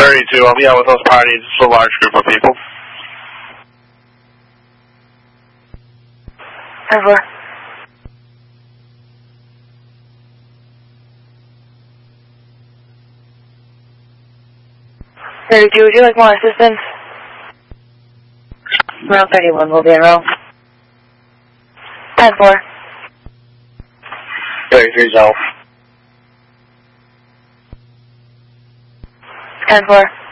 32, I'll be out with those parties. It's a large group of people. 10-4. 32, would you like more assistance? Route 31 will be in row. 10-4. 33's out. 10-4.